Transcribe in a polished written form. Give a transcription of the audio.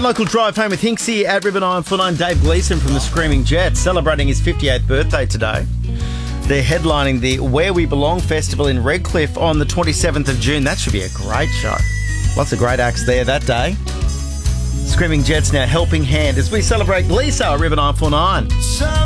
7 local drive home with Hinksy at River 949. Dave Gleeson from the Screaming Jets celebrating his 58th birthday today. They're headlining the Where We Belong Festival in Redcliffe on the 27th of June. That should be a great show. Lots of great acts there that day. Screaming Jets now helping hand as we celebrate Lisa at River 949.